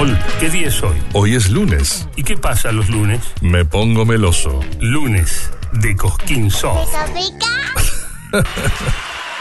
Paul, ¿qué día es hoy? Hoy es lunes. ¿Y qué pasa los lunes? Me pongo meloso. Lunes de Cosquín Soft. ¿Pica, pica?